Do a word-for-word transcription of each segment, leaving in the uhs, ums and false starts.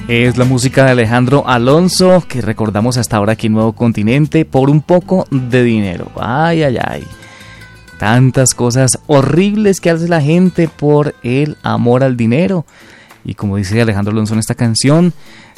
Es la música de Alejandro Alonso, que recordamos hasta ahora aquí en Nuevo Continente, por un poco de dinero. Ay, ay, ay. Tantas cosas horribles que hace la gente por el amor al dinero. Y como dice Alejandro Alonso en esta canción,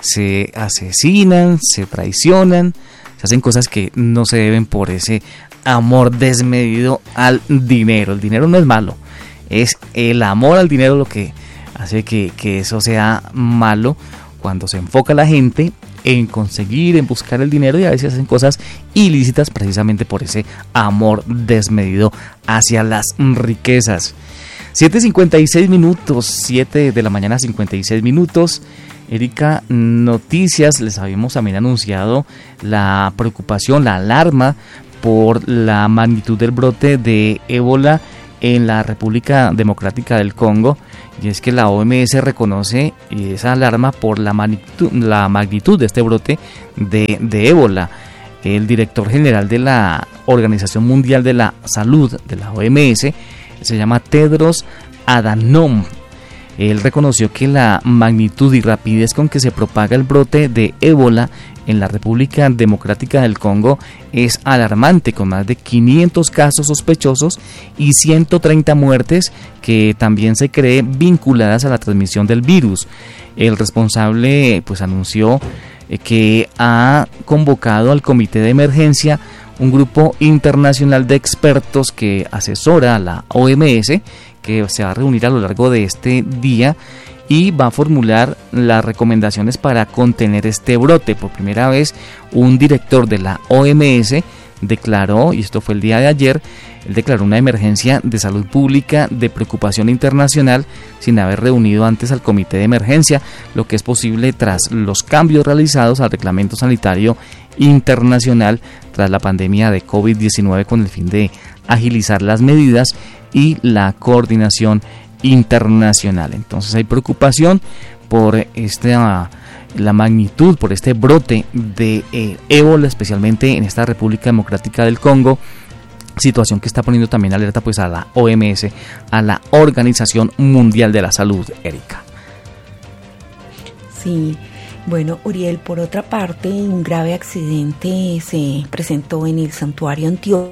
se asesinan, se traicionan, se hacen cosas que no se deben por ese amor desmedido al dinero. El dinero no es malo, es el amor al dinero lo que hace que, que eso sea malo, cuando se enfoca la gente en conseguir, en buscar el dinero, y a veces hacen cosas ilícitas precisamente por ese amor desmedido hacia las riquezas. siete cincuenta y seis minutos, siete de la mañana cincuenta y seis minutos. Erika, noticias, les habíamos también anunciado la preocupación, la alarma por la magnitud del brote de ébola en la República Democrática del Congo, y es que la O M S reconoce esa alarma por la magnitud, la magnitud de este brote de, de ébola. El director general de la Organización Mundial de la Salud, de la O M S, se llama Tedros Adhanom. Él reconoció que la magnitud y rapidez con que se propaga el brote de ébola en la República Democrática del Congo es alarmante, con más de quinientos casos sospechosos y ciento treinta muertes que también se cree vinculadas a la transmisión del virus. El responsable pues anunció que ha convocado al Comité de Emergencia, un grupo internacional de expertos que asesora a la O M S, que se va a reunir a lo largo de este día y va a formular las recomendaciones para contener este brote. Por primera vez, un director de la O M S declaró, y esto fue el día de ayer, él declaró una emergencia de salud pública de preocupación internacional sin haber reunido antes al comité de emergencia, lo que es posible tras los cambios realizados al reglamento sanitario internacional tras la pandemia de COVID diecinueve, con el fin de agilizar las medidas y la coordinación internacional. Entonces hay preocupación por esta, la magnitud, por este brote de eh, ébola, especialmente en esta República Democrática del Congo, situación que está poniendo también alerta pues a la O M S, a la Organización Mundial de la Salud. Erika. Sí, bueno, Uriel, por otra parte, un grave accidente se presentó en el Santuario Antioquia,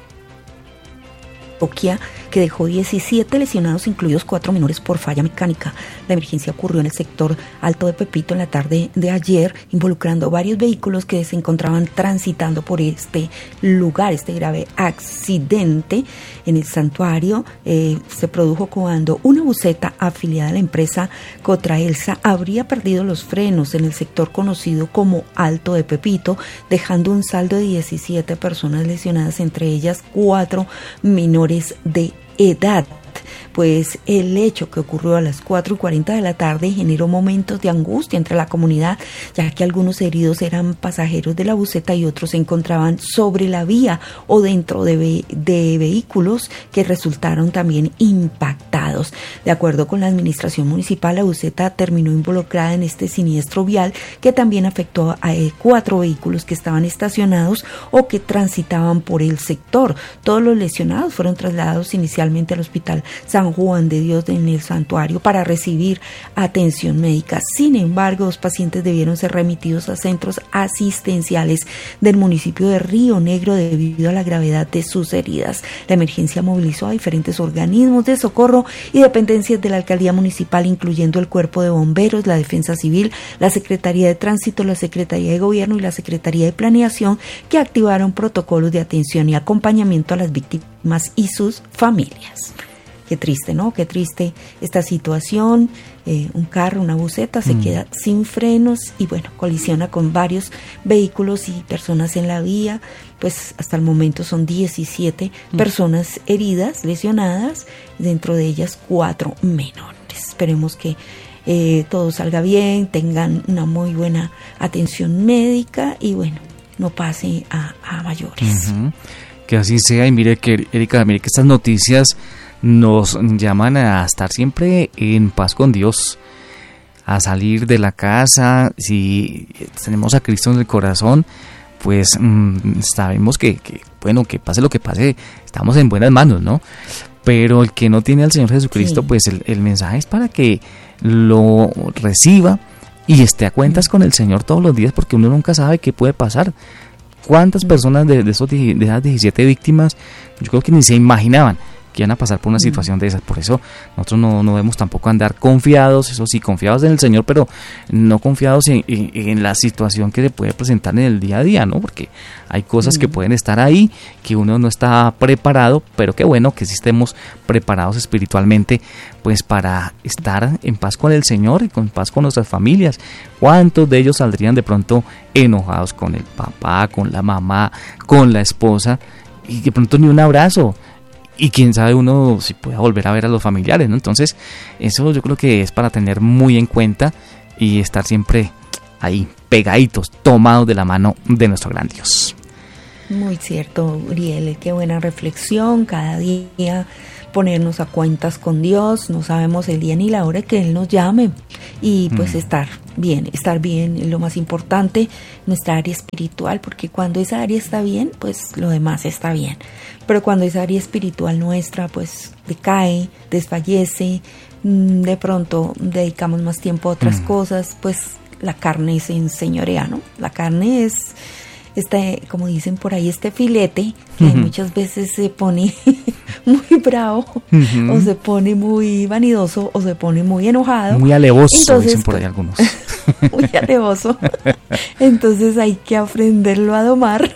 que dejó diecisiete lesionados, incluidos cuatro menores por falla mecánica. La emergencia ocurrió en el sector Alto de Pepito en la tarde de ayer, involucrando varios vehículos que se encontraban transitando por este lugar. Este grave accidente en el santuario eh, se produjo cuando una buseta afiliada a la empresa Cotraelsa habría perdido los frenos en el sector conocido como Alto de Pepito, dejando un saldo de diecisiete personas lesionadas, entre ellas cuatro menores de edad. Pues el hecho que ocurrió a las cuatro y cuarenta de la tarde generó momentos de angustia entre la comunidad, ya que algunos heridos eran pasajeros de la buseta y otros se encontraban sobre la vía o dentro de, ve- de vehículos que resultaron también impactados. De acuerdo con la administración municipal, la buseta terminó involucrada en este siniestro vial que también afectó a eh, cuatro vehículos que estaban estacionados o que transitaban por el sector. Todos los lesionados fueron trasladados inicialmente al hospital San Juan de Dios en el santuario para recibir atención médica. Sin embargo, los pacientes debieron ser remitidos a centros asistenciales del municipio de Río Negro debido a la gravedad de sus heridas. La emergencia movilizó a diferentes organismos de socorro y dependencias de la alcaldía municipal, incluyendo el Cuerpo de Bomberos, la Defensa Civil, la Secretaría de Tránsito, la Secretaría de Gobierno y la Secretaría de Planeación, que activaron protocolos de atención y acompañamiento a las víctimas y sus familias. Qué triste, ¿no? Qué triste esta situación. Eh, un carro, una buseta se mm. queda sin frenos y bueno, colisiona con varios vehículos y personas en la vía. Pues hasta el momento son diecisiete mm. personas heridas, lesionadas, dentro de ellas cuatro menores. Esperemos que eh, todo salga bien, tengan una muy buena atención médica y bueno, no pase a, a mayores. Uh-huh. Que así sea. Y mire que, Erika, mire que estas noticias nos llaman a estar siempre en paz con Dios, a salir de la casa. Si tenemos a Cristo en el corazón, pues mmm, sabemos que, que, bueno, que pase lo que pase, estamos en buenas manos, ¿no? Pero el que no tiene al Señor Jesucristo, sí. pues el, el mensaje es para que lo reciba y esté a cuentas con el Señor todos los días, porque uno nunca sabe qué puede pasar. ¿Cuántas personas de, de, esos, de esas diecisiete víctimas, yo creo que ni se imaginaban que iban a pasar por una situación de esas? Por eso nosotros no, no debemos tampoco andar confiados, eso sí, confiados en el Señor, pero no confiados en, en, en la situación que se puede presentar en el día a día, ¿no? Porque hay cosas que pueden estar ahí, que uno no está preparado, pero qué bueno que sí estemos preparados espiritualmente, pues para estar en paz con el Señor y con paz con nuestras familias. ¿Cuántos de ellos saldrían de pronto enojados con el papá, con la mamá, con la esposa, y de pronto ni un abrazo? Y quién sabe uno si pueda volver a ver a los familiares, ¿no? Entonces, eso yo creo que es para tener muy en cuenta y estar siempre ahí, pegaditos, tomados de la mano de nuestro gran Dios. Muy cierto, Uriel, qué buena reflexión. Cada día ponernos a cuentas con Dios, no sabemos el día ni la hora que Él nos llame, y pues mm. estar bien, estar bien es lo más importante, nuestra área espiritual, porque cuando esa área está bien, pues lo demás está bien, pero cuando esa área espiritual nuestra pues decae, desfallece, de pronto dedicamos más tiempo a otras mm. cosas, pues la carne se enseñorea, ¿no? La carne es... Este, como dicen por ahí, este filete que uh-huh. muchas veces se pone muy bravo, uh-huh. o se pone muy vanidoso, o se pone muy enojado, muy alevoso. Entonces, dicen por ahí algunos. Muy alevoso. Entonces hay que aprenderlo a domar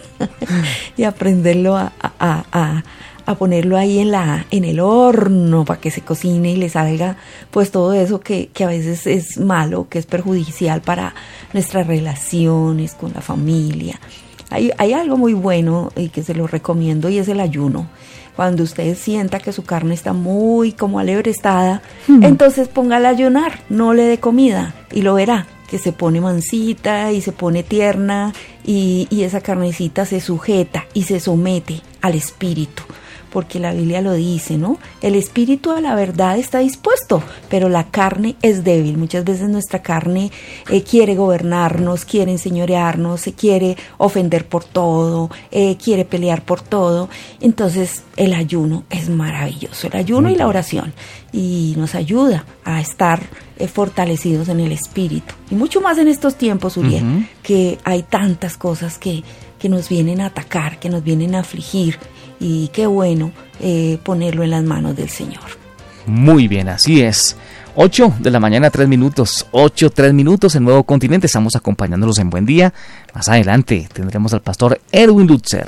y aprenderlo a, a, a, a ponerlo ahí en la en el horno para que se cocine y le salga pues todo eso que, que a veces es malo, que es perjudicial para nuestras relaciones con la familia. Hay, hay algo muy bueno y que se lo recomiendo, y es el ayuno. Cuando usted sienta que su carne está muy como alebrestada, hmm. entonces póngala a ayunar, no le dé comida, y lo verá, que se pone mansita y se pone tierna, y, y esa carnecita se sujeta y se somete al espíritu. Porque la Biblia lo dice, ¿no? El espíritu a la verdad está dispuesto, pero la carne es débil. Muchas veces nuestra carne eh, quiere gobernarnos, quiere enseñorearnos, se quiere ofender por todo, eh, quiere pelear por todo. Entonces el ayuno es maravilloso, el ayuno y la oración, y nos ayuda a estar eh, fortalecidos en el espíritu. Y mucho más en estos tiempos, Uriel, uh-huh. que hay tantas cosas que, que nos vienen a atacar, que nos vienen a afligir. Y qué bueno eh, ponerlo en las manos del Señor. Muy bien, así es. ocho de la mañana, tres minutos. ocho, tres minutos en Nuevo Continente. Estamos acompañándolos en Buen Día. Más adelante tendremos al pastor Erwin Lutzer.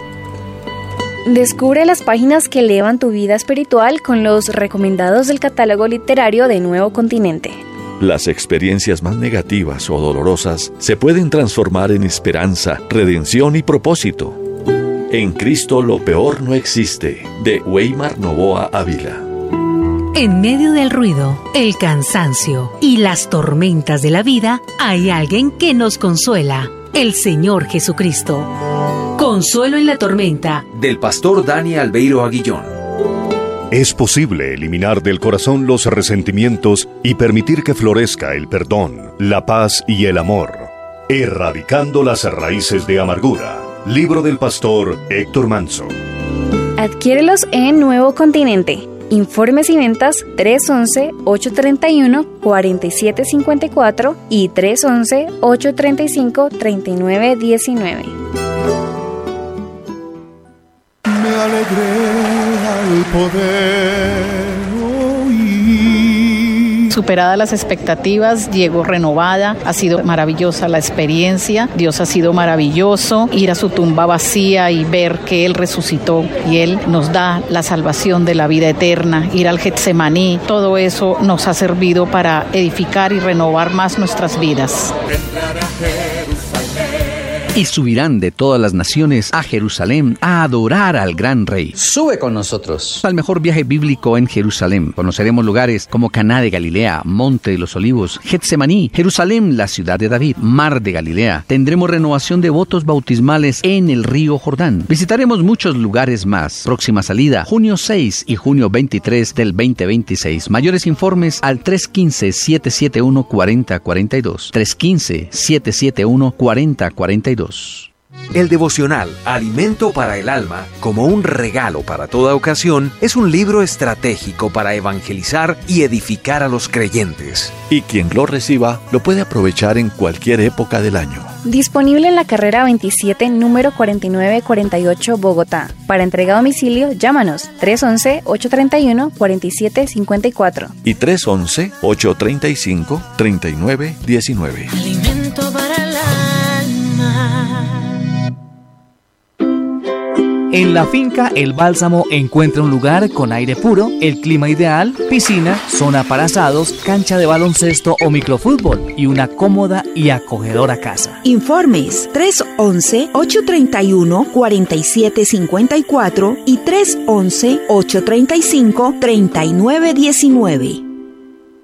Descubre las páginas que elevan tu vida espiritual con los recomendados del catálogo literario de Nuevo Continente. Las experiencias más negativas o dolorosas se pueden transformar en esperanza, redención y propósito. En Cristo lo peor no existe, de Weimar Novoa Ávila. En medio del ruido, el cansancio y las tormentas de la vida, hay alguien que nos consuela, el Señor Jesucristo. Consuelo en la tormenta, del pastor Dani Albeiro Aguillón. Es posible eliminar del corazón los resentimientos y permitir que florezca el perdón, la paz y el amor, erradicando las raíces de amargura. Libro del pastor Héctor Manso. Adquiérelos en Nuevo Continente. Informes y ventas tres once, ocho treinta y uno, cuarenta y siete cincuenta y cuatro y tres once, ocho treinta y cinco, treinta y nueve diecinueve. Me alegré al poder superadas las expectativas, llegó renovada, ha sido maravillosa la experiencia, Dios ha sido maravilloso, ir a su tumba vacía y ver que Él resucitó y Él nos da la salvación de la vida eterna, ir al Getsemaní, todo eso nos ha servido para edificar y renovar más nuestras vidas. Y subirán de todas las naciones a Jerusalén a adorar al gran Rey. Sube con nosotros al mejor viaje bíblico en Jerusalén. Conoceremos lugares como Caná de Galilea, Monte de los Olivos, Getsemaní, Jerusalén, la ciudad de David, Mar de Galilea. Tendremos renovación de votos bautismales en el río Jordán. Visitaremos muchos lugares más. Próxima salida, junio seis y junio veintitrés del veinte veintiséis. Mayores informes al tres uno cinco, siete siete uno, cuatro cero cuatro dos. tres uno cinco, siete siete uno, cuatro cero cuatro dos. El devocional Alimento para el Alma, como un regalo para toda ocasión, es un libro estratégico para evangelizar y edificar a los creyentes. Y quien lo reciba lo puede aprovechar en cualquier época del año. Disponible en la carrera veintisiete, número cuarenta y nueve cuarenta y ocho, Bogotá. Para entrega a domicilio, llámanos tres once, ocho treinta y uno, cuarenta y siete cincuenta y cuatro. Y tres once, ocho treinta y cinco, treinta y nueve diecinueve. Alimento para el alma. En la finca El Bálsamo encuentra un lugar con aire puro, el clima ideal, piscina, zona para asados, cancha de baloncesto o microfútbol y una cómoda y acogedora casa. Informes tres once, ocho treinta y uno, cuarenta y siete cincuenta y cuatro y tres once, ocho treinta y cinco, treinta y nueve diecinueve.